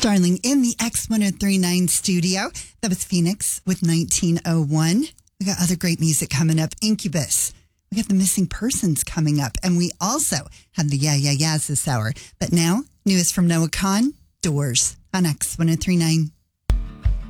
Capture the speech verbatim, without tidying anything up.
Darling, in the X one oh three point nine studio. That was Phoenix with nineteen oh one. We got other great music coming up. Incubus. We got the Missing Persons coming up. And we also had the Yeah Yeah Yeahs this hour. But now, newest from Noah Kahan, Doors on X one oh three point nine.